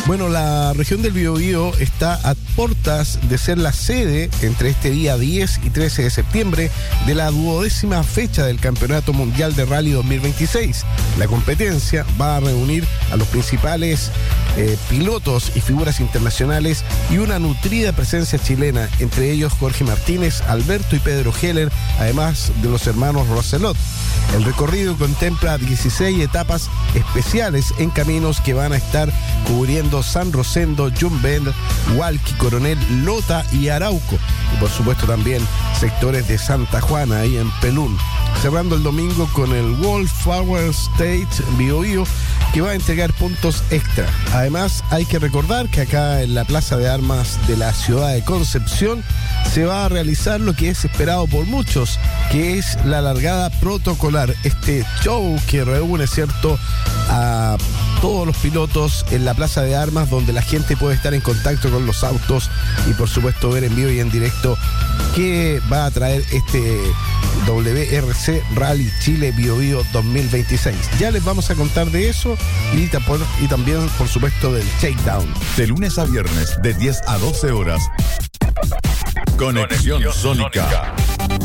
Bueno, la región del Biobío está a puertas de ser la sede entre este día 10 y 13 de septiembre de la 12ª fecha del Campeonato Mundial de Rally 2026. La competencia va a reunir a los principales pilotos y figuras internacionales y una nutrida presencia chilena, entre ellos Jorge Martínez, Alberto y Pedro Heller, además de los hermanos Roselot. El recorrido contempla 16 etapas especiales en caminos que van a estar cubriendo San Rosendo, Jumbel, Hualqui, Coronel, Lota y Arauco. Y por supuesto también sectores de Santa Juana, ahí en Pelún. Cerrando el domingo con el World Flower Stage Biobío, que va a entregar puntos extra. Además, hay que recordar que acá en la Plaza de Armas de la ciudad de Concepción se va a realizar lo que es esperado por muchos, que es la largada protocolar. Este show que reúne, ¿cierto?, a todos los pilotos en la Plaza de Armas, donde la gente puede estar en contacto con los autos y por supuesto ver en vivo y en directo qué va a traer este WRC Rally Chile Biobío 2026. Ya les vamos a contar de eso y también por supuesto del Shakedown. De lunes a viernes de 10 a 12 horas. Conexión Sónica.